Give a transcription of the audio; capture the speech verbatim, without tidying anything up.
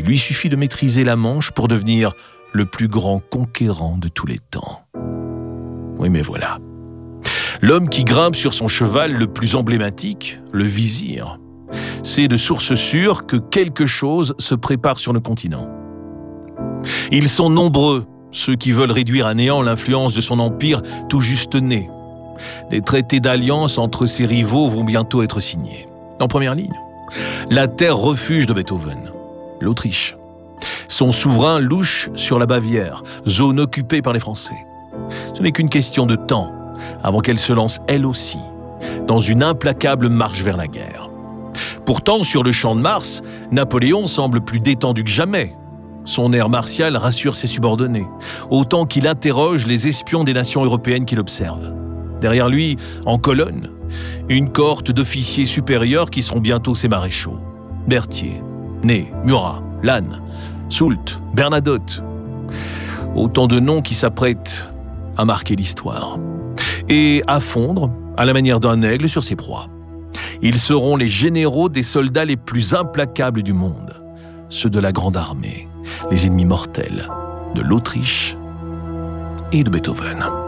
Il lui suffit de maîtriser la Manche pour devenir le plus grand conquérant de tous les temps. Oui, mais voilà. L'homme qui grimpe sur son cheval le plus emblématique, le vizir, c'est de source sûre que quelque chose se prépare sur le continent. Ils sont nombreux, ceux qui veulent réduire à néant l'influence de son empire tout juste né. Des traités d'alliance entre ses rivaux vont bientôt être signés. En première ligne, la terre refuge de Beethoven, l'Autriche. Son souverain louche sur la Bavière, zone occupée par les Français. Ce n'est qu'une question de temps avant qu'elle se lance elle aussi dans une implacable marche vers la guerre. Pourtant, sur le champ de Mars, Napoléon semble plus détendu que jamais. Son air martial rassure ses subordonnés, autant qu'il interroge les espions des nations européennes qui l'observent. Derrière lui, en colonne, une cohorte d'officiers supérieurs qui seront bientôt ses maréchaux. Berthier, Ney, Murat, Lannes, Soult, Bernadotte. Autant de noms qui s'apprêtent à marquer l'histoire et à fondre à la manière d'un aigle sur ses proies. Ils seront les généraux des soldats les plus implacables du monde, ceux de la Grande Armée, les ennemis mortels de l'Autriche et de Beethoven.